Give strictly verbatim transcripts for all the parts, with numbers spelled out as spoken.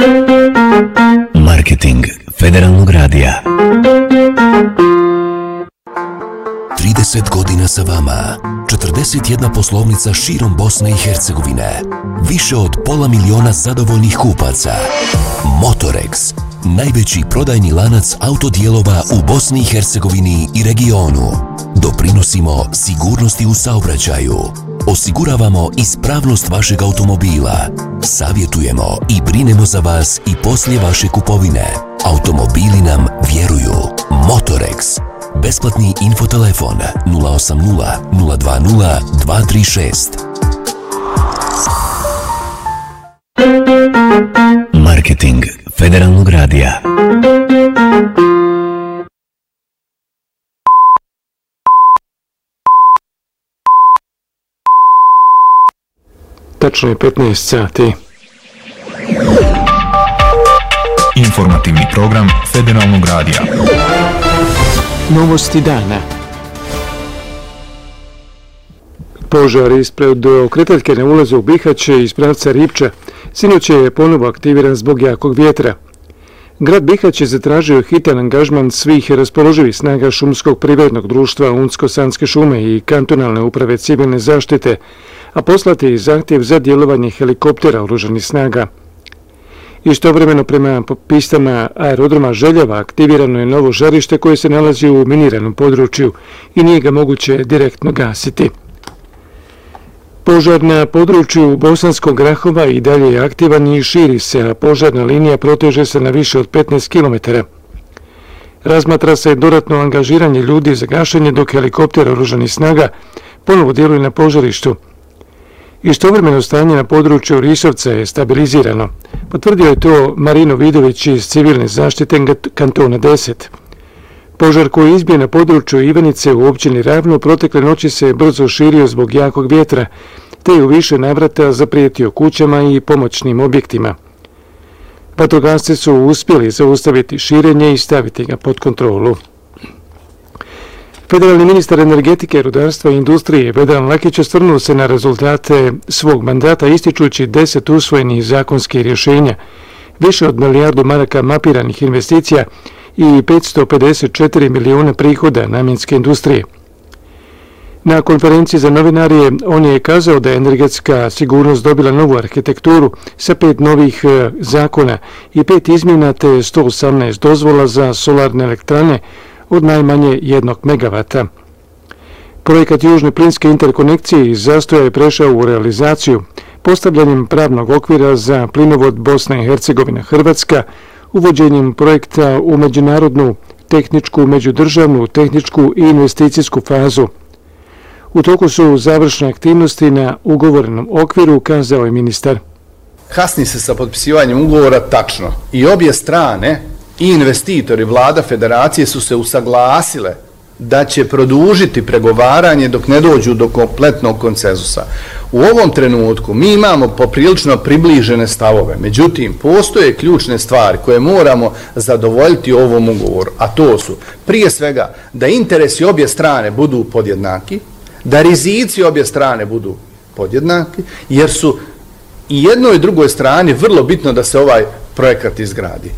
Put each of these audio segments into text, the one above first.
Marketing Federalnog radija. trideset godina sa vama. četrdeset jedna poslovnica širom Bosne i Hercegovine. Više od pola miliona zadovoljnih kupaca. Motorex, najveći prodajni lanac autodijelova u Bosni i Hercegovini i regionu. Doprinosimo sigurnosti u saobraćaju. Osiguravamo ispravnost vašeg automobila. Savjetujemo i brinemo za vas i poslije vaše kupovine. Automobili nam vjeruju. Motorex. Besplatni infotelefon nula osam nula nula dva nula dva tri šest. Marketing Federalnog radija. Tačno je petnaest sati. Informativni program Federalnog radija. Novosti dana. Požar ispred okretaljke na ulazu u Bihaće iz pravca Ripča sinoć je ponovo aktiviran zbog jakog vjetra. Grad Bihać je zatražio hitan angažman svih raspoloživih snaga šumskog privrednog društva Unsko-Sanske šume i kantonalne uprave civilne zaštite, a poslati i zahtjev za djelovanje helikoptera oružanih snaga. Istovremeno prema pistama aerodroma Željava aktivirano je novo žarište koje se nalazi u miniranom području i nije ga moguće direktno gasiti. Požar na području Bosanskog Grahova i dalje je aktivan i širi se, a požarna linija proteže se na više od petnaest kilometara. Razmatra se dodatno angažiranje ljudi za gašenje dok helikopter oružanih snaga ponovo djeluje na požarištu. Istovremeno stanje na području Risovca je stabilizirano. Potvrdio je to Marino Vidović iz civilne zaštite kantona deset. Požar koji je izbio na području Ivanice u općini Ravno protekle noći se brzo širio zbog jakog vjetra, te je u više navrata zaprijetio kućama i pomoćnim objektima. Vatrogasci su uspjeli zaustaviti širenje i staviti ga pod kontrolu. Federalni ministar energetike, rudarstva i industrije Vedran Lakić osvrnuo se na rezultate svog mandata ističući deset usvojenih zakonskih rješenja, više od milijardu maraka mapiranih investicija i petsto pedeset četiri milijuna prihoda namjenske industrije. Na konferenciji za novinarije on je kazao da je energetska sigurnost dobila novu arhitekturu sa pet novih zakona i pet izmjena te sto osamnaest dozvola za solarne elektrane od najmanje jednog megavata. Projekat Južne plinske interkonekcije iz zastoja je prešao u realizaciju postavljanjem pravnog okvira za plinovod Bosna i Hercegovina Hrvatska, uvođenjem projekta u međunarodnu, tehničku, međudržavnu, tehničku i investicijsku fazu. U toku su završne aktivnosti na ugovorenom okviru, kazao je ministar. Kasni se sa potpisivanjem ugovora tačno i obje strane i investitori vlada federacije su se usaglasile da će produžiti pregovaranje dok ne dođu do kompletnog konsenzusa. U ovom trenutku mi imamo poprilično približene stavove, međutim postoje ključne stvari koje moramo zadovoljiti u ovom ugovoru, a to su prije svega da interesi obje strane budu podjednaki, da rizici obje strane budu podjednaki, jer su i jednoj i drugoj strani vrlo bitno da se ovaj projekat izgradi.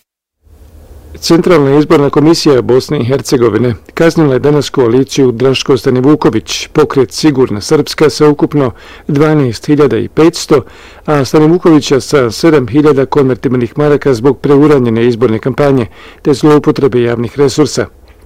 Centralna izborna komisija Bosne i Hercegovine kaznila je danas koaliciju Draško-Stani Vuković, pokret Sigurna Srpska sa ukupno dvanaest hiljada petsto, a Stani Vukovića sa sedam hiljada konvertibilnih maraka zbog preuranjene izborne kampanje te zloupotrebe javnih resursa.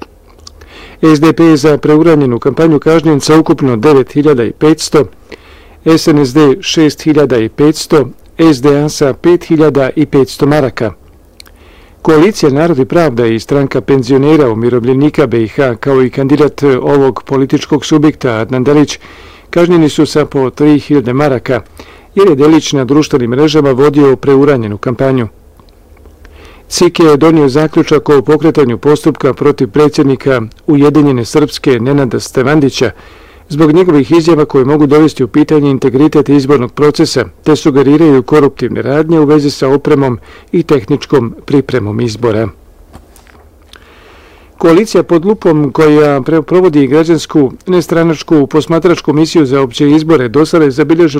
S D P je za preuranjenu kampanju kažnjen sa ukupno devet hiljada petsto, S N S D šest hiljada petsto, S D A sa pet hiljada petsto maraka. Koalicija Narod i pravda i stranka penzionera umirovljenika B i H kao i kandidat ovog političkog subjekta Adnan Delić kažnjeni su sa po tri hiljade maraka jer je Delić na društvenim mrežama vodio preuranjenu kampanju. C I K je donio zaključak o pokretanju postupka protiv predsjednika Ujedinjene Srpske Nenada Stevandića zbog njegovih izjava koje mogu dovesti u pitanje integritet izbornog procesa te sugeriraju koruptivne radnje u vezi sa opremom i tehničkom pripremom izbora. Koalicija pod lupom koja provodi građansku nestranačku posmatračku misiju za opće izbore do sada je zabilježila